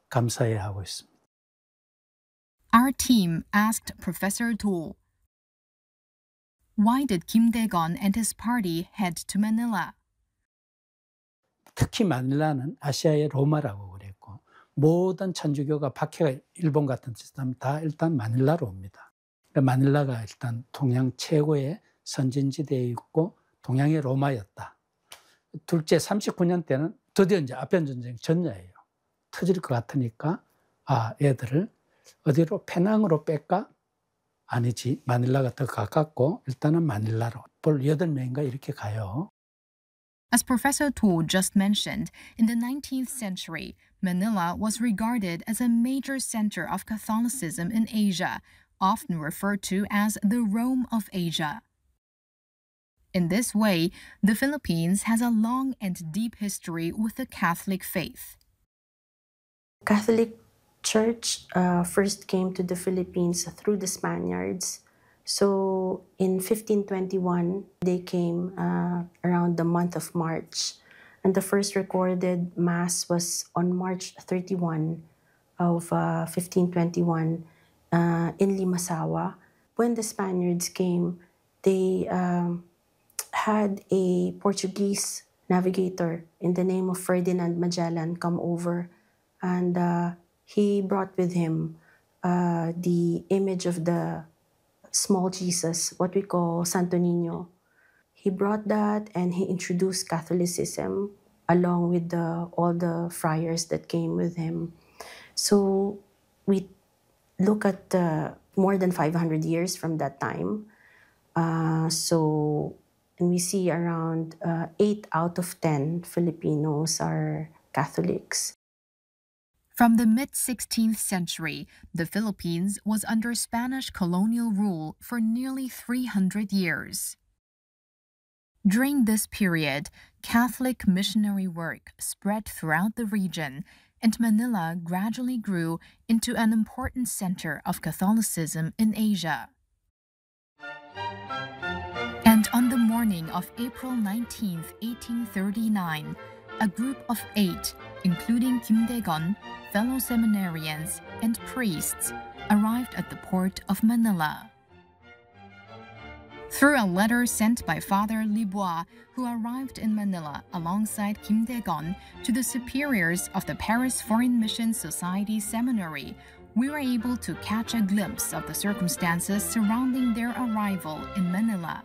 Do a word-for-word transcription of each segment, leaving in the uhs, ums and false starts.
감사해하고 있습니다. Our team asked Professor Do, why did Kim Dae-gon and his party head to Manila? 특히 마닐라는 아시아의 로마라고 그랬고 모든 천주교가 박해가 일본 같은 짓 하면 다 일단 마닐라로 옵니다. 마닐라가 일단 동양 최고의 선진지대에 있고 동양의 로마였다. 둘째 삼십구 년 때는 드디어 이제 아편전쟁 전야예요. 터질 것 같으니까 아 애들을 어디로 페낭으로 뺄까? 아니지 마닐라가 더 가깝고 일단은 마닐라로 볼 여덟 명인가 이렇게 가요. As Professor To just mentioned, in the nineteenth century, Manila was regarded as a major center of Catholicism in Asia, often referred to as the Rome of Asia. In this way, the Philippines has a long and deep history with the Catholic faith. Catholic Church uh, first came to the Philippines through the Spaniards. So in fifteen twenty-one, they came uh, around the month of March. And the first recorded Mass was on March thirty-first of uh, fifteen twenty-one uh, in Limasawa. When the Spaniards came, they um, had a Portuguese navigator in the name of Ferdinand Magellan come over. And uh, he brought with him uh, the image of the small Jesus, what we call Santo Niño. He brought that and he introduced Catholicism along with the, all the friars that came with him. So we look at uh, more than five hundred years from that time. Uh, so, and we see around uh, eight out of ten Filipinos are Catholics. From the mid-sixteenth century, the Philippines was under Spanish colonial rule for nearly three hundred years. During this period, Catholic missionary work spread throughout the region, and Manila gradually grew into an important center of Catholicism in Asia. And on the morning of April nineteenth, eighteen thirty-nine, a group of eight, including Kim Dae-gon, fellow seminarians, and priests, arrived at the port of Manila. Through a letter sent by Father Libois, who arrived in Manila alongside Kim Dae-gon, to the superiors of the Paris Foreign Mission Society Seminary, we were able to catch a glimpse of the circumstances surrounding their arrival in Manila.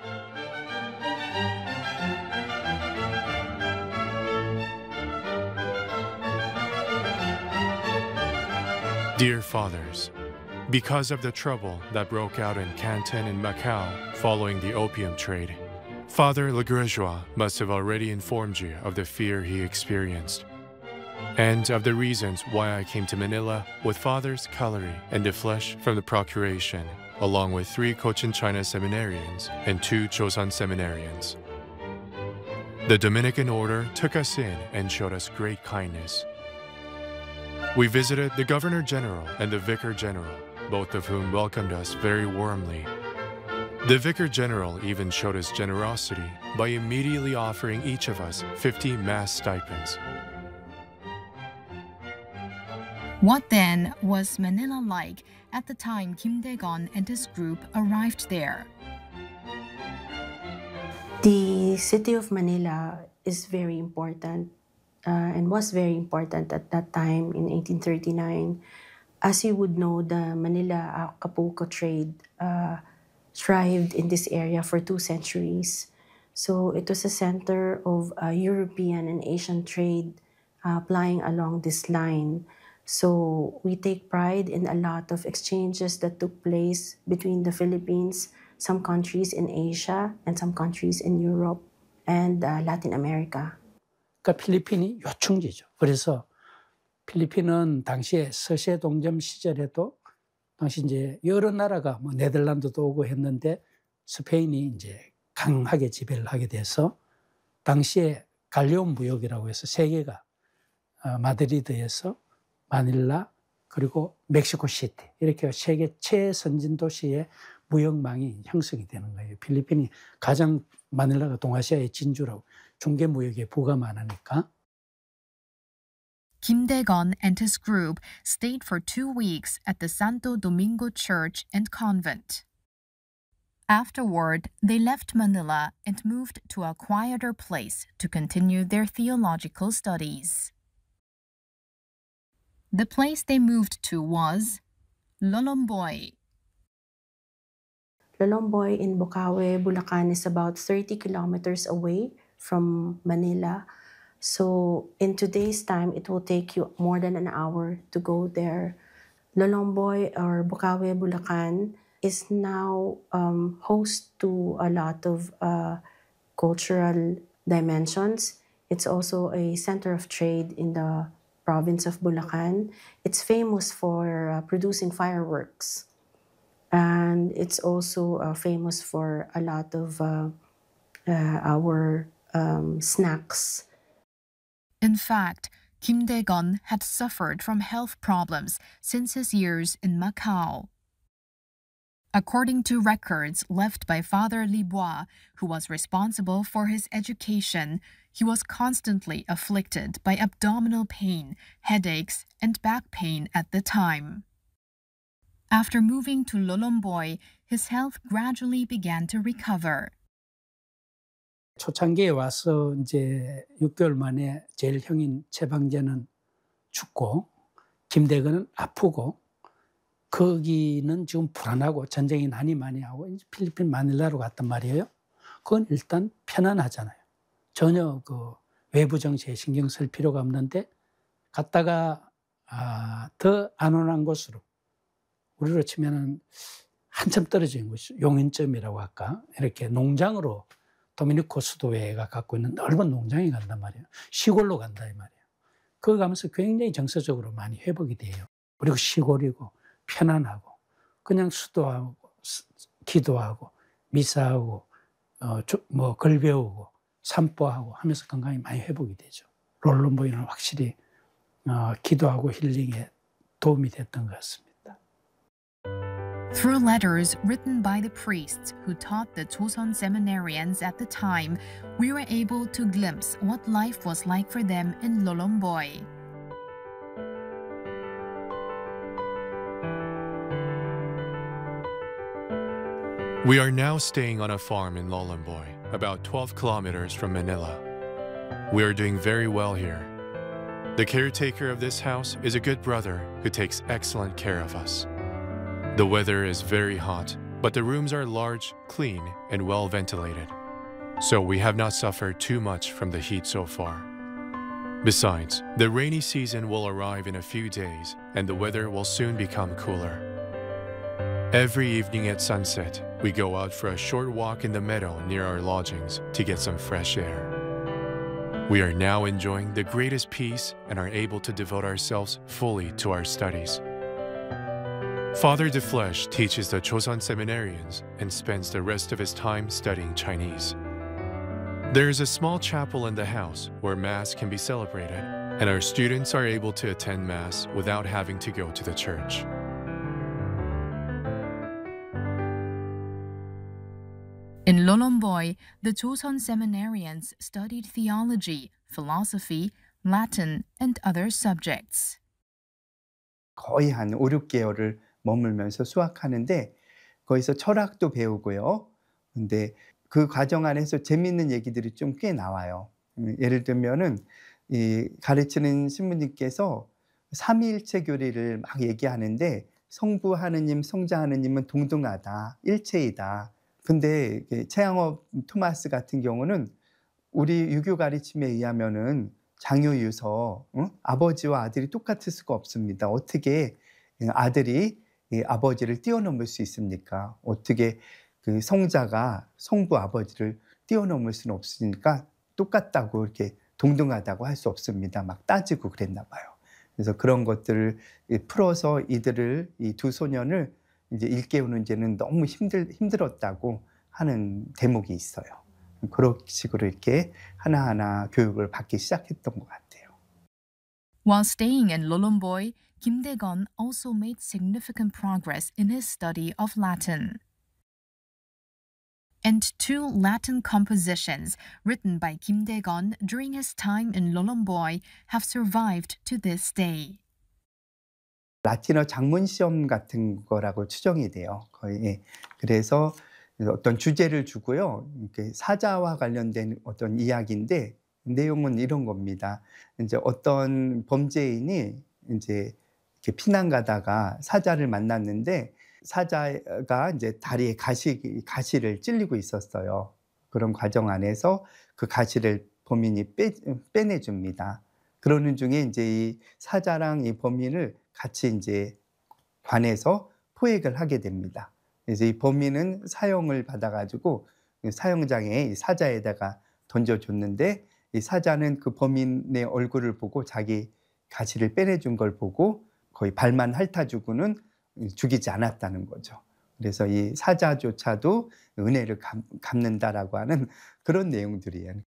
Dear Fathers, because of the trouble that broke out in Canton and Macau following the opium trade, Father Legrejois must have already informed you of the fear he experienced, and of the reasons why I came to Manila with Fathers Callery and De Flesh from the Procuration, along with three Cochin China seminarians and two Joseon seminarians. The Dominican order took us in and showed us great kindness. We visited the Governor General and the Vicar General, both of whom welcomed us very warmly. The Vicar General even showed us generosity by immediately offering each of us fifty Mass stipends. What then was Manila like at the time Kim Dae-gon and his group arrived there? The city of Manila is very important uh, and was very important at that time in eighteen thirty-nine. As you would know, the Manila-Acapulco trade uh, thrived in this area for two centuries. So it was a center of uh, European and Asian trade uh, plying along this line. So we take pride in a lot of exchanges that took place between the Philippines, some countries in Asia, and some countries in Europe and uh, Latin America. 그러니까 필리핀이 요충지죠. 그래서 필리핀은 당시에 서세 동점 시절에도 당시 이제 여러 나라가 뭐 네덜란드도 오고 했는데 스페인이 이제 강하게 지배를 하게 돼서 당시에 갈레온 무역이라고 해서 세 개가 어, 마드리드에서 마닐라 그리고 멕시코 시티 이렇게 세계 최선진 도시의 무역망이 형성이 되는 거예요. 필리핀이 가장 마닐라가 동아시아의 진주라고 중개 무역에 부가 많으니까. Kim Dae-gon and his group stayed for two weeks at the Santo Domingo Church and Convent. Afterward, they left Manila and moved to a quieter place to continue their theological studies. The place they moved to was Lolomboy. Lolomboy in Bocaue, Bulacan is about thirty kilometers away from Manila. So in today's time, it will take you more than an hour to go there. Lolomboy or Bocaue, Bulacan is now um, host to a lot of uh, cultural dimensions. It's also a center of trade in the province of Bulacan. It's famous for uh, producing fireworks. And it's also uh, famous for a lot of uh, uh, our um, snacks. In fact, Kim Dae-gon had suffered from health problems since his years in Macau. According to records left by Father Libois, who was responsible for his education, he was constantly afflicted by abdominal pain, headaches, and back pain at the time. After moving to Lolomboy, his health gradually began to recover. 초창기에 와서 이제 육 개월 만에 제일 형인 최방재는 죽고 김대건은 아프고 거기는 지금 불안하고 전쟁이 나니 많이 하고 이제 필리핀 마닐라로 갔단 말이에요. 그건 일단 편안하잖아요. 전혀 그 외부 정세에 신경 쓸 필요가 없는데 갔다가 아, 더 안온한 곳으로 우리로 치면은 한참 떨어진 곳이 용인점이라고 할까 이렇게 농장으로 도미니코 수도회가 갖고 있는 넓은 농장에 간단 말이에요. 시골로 간다 이 말이에요. 그거 가면서 굉장히 정서적으로 많이 회복이 돼요. 그리고 시골이고 편안하고 그냥 수도하고 기도하고 미사하고 어, 뭐 글 배우고 산보하고 하면서 건강이 많이 회복이 되죠. 롤럼보이는 확실히 어, 기도하고 힐링에 도움이 됐던 것 같습니다. Through letters written by the priests who taught the Choson seminarians at the time, we were able to glimpse what life was like for them in Lolomboy. We are now staying on a farm in Lolomboy, about twelve kilometers from Manila. We are doing very well here. The caretaker of this house is a good brother who takes excellent care of us. The weather is very hot, but the rooms are large, clean, and well ventilated. So we have not suffered too much from the heat so far. Besides, the rainy season will arrive in a few days, and the weather will soon become cooler. Every evening at sunset, we go out for a short walk in the meadow near our lodgings to get some fresh air. We are now enjoying the greatest peace and are able to devote ourselves fully to our studies. Father De Flesh teaches the Choson seminarians and spends the rest of his time studying Chinese. There is a small chapel in the house where Mass can be celebrated, and our students are able to attend Mass without having to go to the church. In Lolomboy, the Choson seminarians studied theology, philosophy, Latin, and other subjects. 거의 한 오, 육 개월을 머물면서 수학하는데 거기서 철학도 배우고요. 근데 그 과정 안에서 재미있는 얘기들이 좀 꽤 나와요. 예를 들면은 이 가르치는 신부님께서 삼위일체 교리를 막 얘기하는데 성부 하느님, 성자 하느님은 동등하다, 일체이다. 근데 최양업 토마스 같은 경우는 우리 유교 가르침에 의하면은 장유유서, 응? 아버지와 아들이 똑같을 수가 없습니다. 어떻게 아들이 아버지를 뛰어넘을 수 있습니까? 어떻게 그 성자가 성부 아버지를 뛰어넘을 수는 없으니까 똑같다고 이렇게 동등하다고 할 수 없습니다. 막 따지고 그랬나 봐요. 그래서 그런 것들을 풀어서 이들을 이 두 소년을 이제 일깨우는 데는 너무 힘들 힘들었다고 하는 대목이 있어요. 그런 식으로 이렇게 하나하나 교육을 받기 시작했던 것 같아요. While staying in Lolomboy, Kim Dae-gon also made significant progress in his study of Latin. and two Latin compositions written by Kim Dae-gon during his time in Lolomboy have survived to this day. 라틴어 작문 시험 같은 거라고 추정이 돼요. 거의. 예. 그래서 어떤 주제를 주고요. 이렇게 사자와 관련된 어떤 이야기인데 내용은 이런 겁니다. 이제 어떤 범죄인이 이제 이렇게 피난 가다가 사자를 만났는데 사자가 이제 다리에 가시 가시를 찔리고 있었어요. 그런 과정 안에서 그 가시를 범인이 빼 빼내 줍니다. 그러는 중에 이제 이 사자랑 이 범인을 같이 이제 관해서 포획을 하게 됩니다. 그래서 이 범인은 사형을 받아가지고 사형장에 이 사자에다가 던져줬는데 이 사자는 그 범인의 얼굴을 보고 자기 가시를 빼내준 걸 보고 거의 발만 핥아주고는 죽이지 않았다는 거죠. 그래서 이 사자조차도 은혜를 갚, 갚는다라고 하는 그런 내용들이에요.